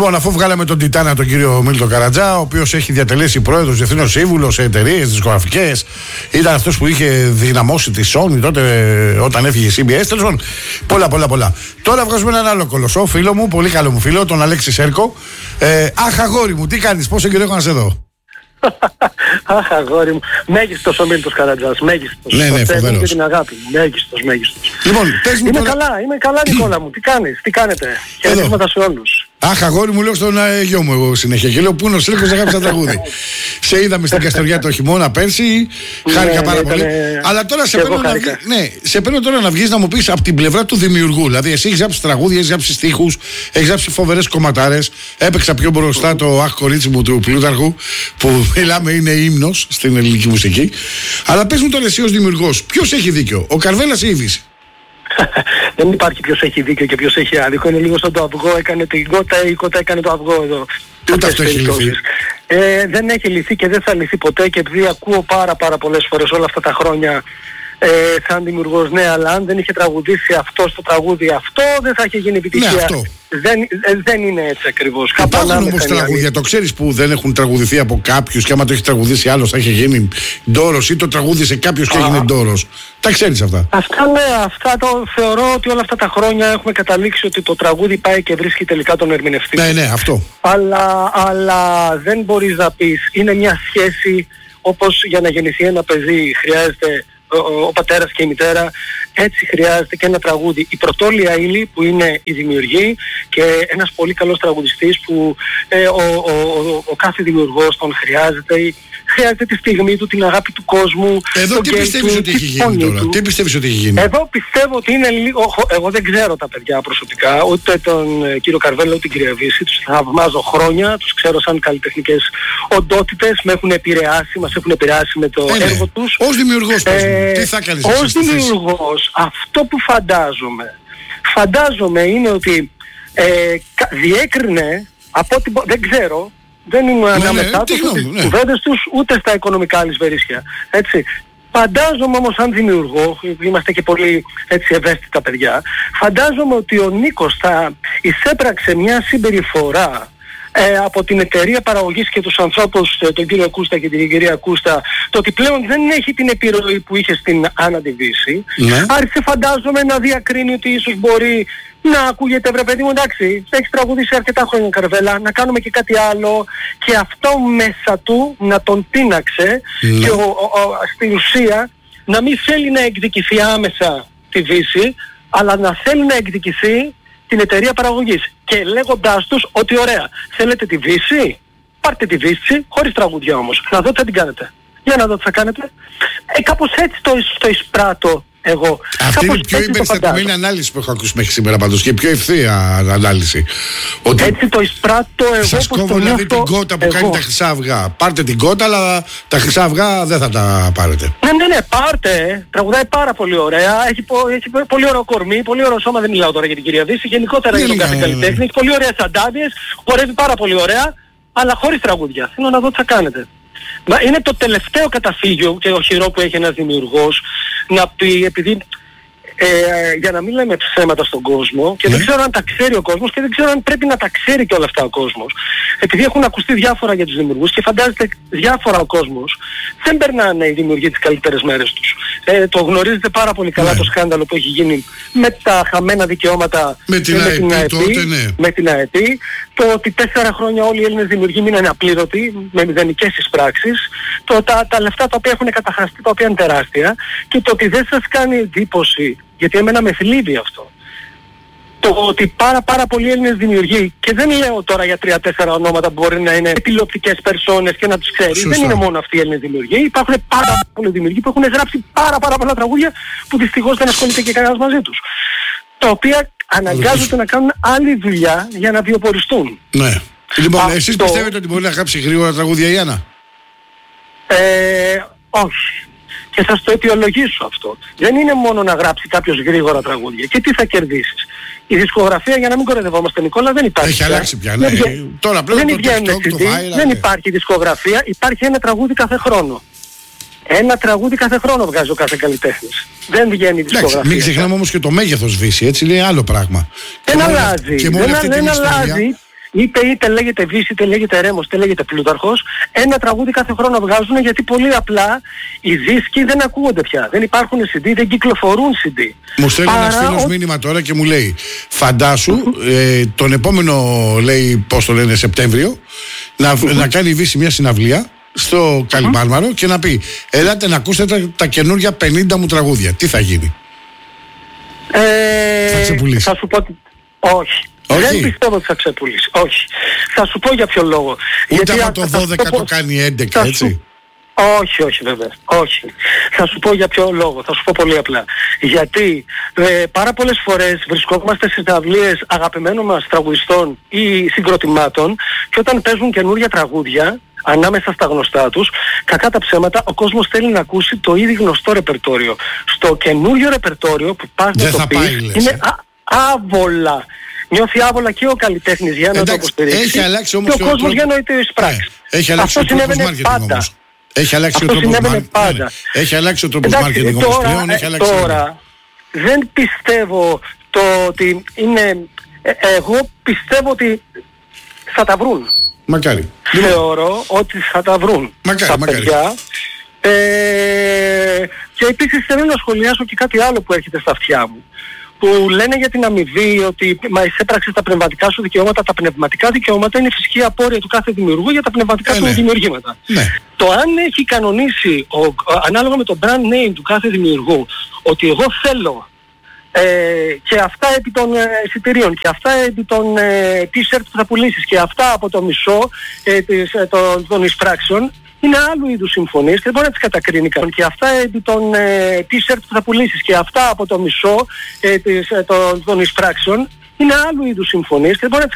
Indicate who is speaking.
Speaker 1: Λοιπόν, αφού βγάλαμε τον Τιτάνα, τον κύριο Μίλτο Καρατζά, ο οποίος έχει διατελέσει πρόεδρος, διευθύνων σύμβουλος σε εταιρείες δισκογραφικές, ήταν αυτός που είχε δυναμώσει τη Sony τότε όταν έφυγε η CBS. Τέλος πάντων, πολλά. Τώρα βγάζουμε έναν άλλο κολοσσό, φίλο μου, πολύ καλό μου φίλο, τον Αλέξη Σέρκο. Αχ, αγόρι μου, τι κάνεις, πόσο καιρό έχω να σε δω.
Speaker 2: Αχ, αγόρι μου. Μέγιστος ο Μίλτος Καρατζάς. Μέγιστος.
Speaker 1: Ναι, φοβερός.
Speaker 2: Και την αγάπη μου. Μέγιστος.
Speaker 1: Λοιπόν, πες μου
Speaker 2: είμαι
Speaker 1: τώρα...
Speaker 2: είμαι καλά, Νικόλα μου. Τι κάνεις, τι κάνετε. Χαιρετίσματα σε όλους.
Speaker 1: Αχ, αγόρι μου, λέω στον γιο μου εγώ συνέχεια. Και λέω πού είναι ο Σέρκος, αγάπησα τραγούδι. Σε είδαμε στην Καστοριά το χειμώνα πέρσι. Χάρηκα πάρα πολύ. Αλλά τώρα σε παίρνω τώρα να βγεις να μου πεις από την πλευρά του δημιουργού. Δηλαδή, εσύ έχεις γράψει τραγούδια, έχεις γράψει στίχους, έχεις γράψει φοβερές κομματάρες. Έπαιξα πιο μπροστά το Αχ, κορίτσι μου του Πλούταρχου, που μιλάμε είναι ύμνος στην ελληνική μουσική. Αλλά πες μου τώρα εσύ ως δημιουργός, ποιος έχει δίκιο, ο Καρβέλας ή η Δύση?
Speaker 2: Δεν υπάρχει ποιος έχει δίκιο και ποιος έχει άδικο. Είναι λίγο σαν το αυγό έκανε την κότα ή η κότα έκανε το αυγό εδώ.
Speaker 1: Ούτε αυτό έχει λυθεί.
Speaker 2: Δεν έχει λυθεί και δεν θα λυθεί ποτέ, και επειδή ακούω πάρα πολλές φορές όλα αυτά τα χρόνια σαν δημιουργός, ναι, αλλά αν δεν είχε τραγουδήσει αυτό στο τραγούδι αυτό, δεν θα είχε γίνει επιτυχία.
Speaker 1: Ναι, αυτό.
Speaker 2: Δεν είναι έτσι ακριβώς.
Speaker 1: Υπάρχουν όμως τραγούδια, το ξέρεις, που δεν έχουν τραγουδηθεί από κάποιους, και άμα το έχει τραγουδήσει άλλος θα είχε γίνει ντόρος, ή το τραγούδισε κάποιος και έγινε ντόρος. Τα ξέρεις αυτά.
Speaker 2: Αυτά, ναι, αυτά το θεωρώ ότι όλα αυτά τα χρόνια έχουμε καταλήξει ότι το τραγούδι πάει και βρίσκει τελικά τον ερμηνευτή.
Speaker 1: Ναι, αυτό.
Speaker 2: Αλλά δεν μπορείς να πεις, είναι μια σχέση όπως για να γεννηθεί ένα παιδί χρειάζεται ο πατέρας και η μητέρα, έτσι χρειάζεται και ένα τραγούδι. Η πρωτόλια ύλη που είναι η δημιουργή, και ένας πολύ καλός τραγουδιστής που ο κάθε δημιουργός τον χρειάζεται τη στιγμή του, την αγάπη του κόσμου.
Speaker 1: Εδώ τι πιστεύεις ότι έχει γίνει τώρα? Τι πιστεύεις ότι έχει γίνει?
Speaker 2: Εδώ πιστεύω ότι είναι λίγο... Εγώ δεν ξέρω τα παιδιά προσωπικά, ούτε τον κύριο Καρβέλα, ούτε την κυρία Βύση. Τους θαυμάζω χρόνια, τους ξέρω σαν καλλιτεχνικές οντότητες, μας έχουν επηρεάσει με το έργο τους.
Speaker 1: Ως δημιουργός, τι θα κάνεις?
Speaker 2: Ως δημιουργός, αυτό που φαντάζομαι είναι ότι διέκρινε από ό,τι... Δεν ξέρω, δεν ήμουν ανάμεσά τους, ούτε στις κουβέντες τους, ούτε στα οικονομικά αλυσβερίσια. Έτσι. Φαντάζομαι όμως σαν δημιουργό, είμαστε και πολύ έτσι ευαίσθητα παιδιά, φαντάζομαι ότι ο Νίκος θα εισέπραξε μια συμπεριφορά από την εταιρεία παραγωγής και τους ανθρώπους, τον κύριο Κούστα και την κυρία Κούστα, το ότι πλέον δεν έχει την επιρροή που είχε στην Άννα τη Δύση. Άρχισε, φαντάζομαι, να διακρίνει ότι ίσως μπορεί να ακούγεται, βρε παιδί μου, εντάξει, έχεις τραγουδήσει αρκετά χρόνια, Καρβέλα, να κάνουμε και κάτι άλλο, και αυτό μέσα του να τον τίναξε και στην ουσία να μην θέλει να εκδικηθεί άμεσα τη Δύση, αλλά να θέλει να εκδικηθεί την εταιρεία παραγωγής, και λέγοντάς τους ότι ωραία, θέλετε τη Δύση, πάρτε τη Δύση, χωρίς τραγουδιά όμως, να δω τι θα την κάνετε. Για να δω τι θα κάνετε. Κάπως έτσι το εισπράττω εγώ.
Speaker 1: Αυτή είναι η πιο υπεριστατωμένη ανάλυση που έχω ακούσει μέχρι σήμερα πάντως, και πιο ευθεία ανάλυση. Ότι
Speaker 2: έτσι το εισπράττω εγώ.
Speaker 1: Σας κόβω δηλαδή την κότα που κάνει τα χρυσά αυγά. Πάρτε την κότα, αλλά τα χρυσά αυγά δεν θα τα πάρετε.
Speaker 2: Ναι, πάρτε. Τραγουδάει πάρα πολύ ωραία. Έχει πολύ ωραίο κορμί, πολύ ωραίο σώμα. Δεν μιλάω τώρα για την κυρία Δύση. Γενικότερα για τον κάθε καλλιτέχνη. Έχει πολύ ωραίες αντάδειες. Χορεύει πάρα πολύ ωραία. Αλλά χωρίς τραγούδια. Θέλω να δω τι θα κάνετε. Είναι το τελευταίο καταφύγιο και οχυρό που έχει ένας δημιουργός να πει, επειδή για να μην λέμε ψέματα στον κόσμο, και δεν ξέρω αν τα ξέρει ο κόσμος και δεν ξέρω αν πρέπει να τα ξέρει και όλα αυτά ο κόσμος, επειδή έχουν ακουστεί διάφορα για τους δημιουργούς και φαντάζεται διάφορα ο κόσμος, δεν περνάνε οι δημιουργοί τις καλύτερες μέρες τους. Το γνωρίζετε πάρα πολύ καλά το σκάνδαλο που έχει γίνει με τα χαμένα δικαιώματα με την ΑΕΠ, το ότι 4 χρόνια όλοι οι Έλληνες δημιουργοί μείνανε απλήρωτοι με μηδενικές εισπράξεις, τα λεφτά τα οποία έχουν καταχραστεί, τα οποία είναι τεράστια, και το ότι δεν σας κάνει εντύπωση, γιατί εμένα με θλίβει αυτό, το ότι πάρα πολλοί Έλληνες δημιουργοί, και δεν λέω τώρα για 3-4 ονόματα που μπορεί να είναι τηλεοπτικές περσόνες και να τους ξέρει, δεν είναι μόνο αυτοί οι Έλληνες δημιουργοί, υπάρχουν πάρα πολλοί δημιουργοί που έχουν γράψει πάρα πολλά τραγούδια που δυστυχώς δεν ασχολείται και κανένας μαζί τους, τα οποία αναγκάζονται να κάνουν άλλη δουλειά για να βιοποριστούν.
Speaker 1: Ναι. Λοιπόν, εσείς πιστεύετε ότι μπορεί να γράψει γρήγορα τραγούδια η Άννα?
Speaker 2: Όχι. Και θα το αιτιολογήσω αυτό. Δεν είναι μόνο να γράψει κάποιος γρήγορα τραγούδια. Και τι θα κερδίσεις? Η δισκογραφία, για να μην κοροϊδευόμαστε, Νικόλα, δεν υπάρχει.
Speaker 1: Έχει αλλάξει πια, ναι. Τώρα πλέον το TikTok, το viral,
Speaker 2: δεν υπάρχει δισκογραφία, υπάρχει ένα τραγούδι κάθε χρόνο. Ένα τραγούδι κάθε χρόνο βγάζει ο κάθε καλλιτέχνης. Δεν βγαίνει η δισκογραφία.
Speaker 1: Μην ξεχνάμε όμως και το μέγεθος Βύση, έτσι είναι άλλο πράγμα.
Speaker 2: Δεν αλλάζει. Δεν αλλάζει. είτε λέγεται Βύση, είτε λέγεται Ρέμος, είτε λέγεται Πλούταρχος, ένα τραγούδι κάθε χρόνο βγάζουν, γιατί πολύ απλά οι δίσκοι δεν ακούγονται πια. Δεν υπάρχουν CD, δεν κυκλοφορούν CD.
Speaker 1: Μου στέλνει ένας φίλος μήνυμα τώρα και μου λέει, φαντάσου τον επόμενο, λέει, πώς το λένε, Σεπτέμβριο, να κάνει η Βύση μια συναυλία στο Καλιμάρμαρο και να πει, ελάτε να ακούσετε τα καινούργια 50 μου τραγούδια. Τι θα γίνει? Θα ξεπουλήσει?
Speaker 2: Θα σου πω ότι όχι. Δεν πιστεύω ότι θα ξεπουλήσει. Όχι. Θα σου πω για ποιο λόγο.
Speaker 1: Ούτε από το 12 το κάνει 11, έτσι.
Speaker 2: Όχι βέβαια. Όχι. Θα σου πω για ποιο λόγο. Θα σου πω πολύ απλά. Γιατί πάρα πολλές φορές βρισκόμαστε στις συναυλίες αγαπημένων μας τραγουδιστών ή συγκροτημάτων και όταν παίζουν καινούργια τραγούδια ανάμεσα στα γνωστά τους, κακά τα ψέματα, ο κόσμος θέλει να ακούσει το ήδη γνωστό ρεπερτόριο. Στο καινούριο ρεπερτόριο που πας να το πεις είναι άβολα. Νιώθει άβολα και ο καλλιτέχνης για να το υποστηρίξει.
Speaker 1: Έχει αλλάξει όμως
Speaker 2: και ο κόσμος για να το εισπράξει.
Speaker 1: Έχει αλλάξει ο τρόπος marketing όμως. Έχει αλλάξει Έχει αλλάξει ο τρόπος marketing όμως πλέον.
Speaker 2: Τώρα δεν πιστεύω το ότι είναι... Εγώ πιστεύω ότι θα τα βρουν.
Speaker 1: Μακάρι.
Speaker 2: Θεωρώ ότι θα τα βρουν τα παιδιά. Και επίσης θέλω να σχολιάσω και κάτι άλλο που έρχεται στα αυτιά μου. Που λένε για την αμοιβή ότι μα εισέπραξες τα πνευματικά σου δικαιώματα. Τα πνευματικά δικαιώματα είναι η φυσική απόρρια του κάθε δημιουργού για τα πνευματικά του δημιουργήματα. Το αν έχει κανονίσει ανάλογα με το brand name του κάθε δημιουργού ότι εγώ θέλω και αυτά επί των εισιτηρίων και αυτά επί των t-shirt που θα πουλήσεις και αυτά από το μισό των εισπράξεων, είναι άλλου είδους συμφωνίες και δεν μπορεί να τις κατακρίνει κανείς. Και αυτά επί των t-shirt που θα πουλήσεις και αυτά από το μισό των εισπράξεων, είναι άλλου είδους συμφωνίες και δεν μπορεί να τις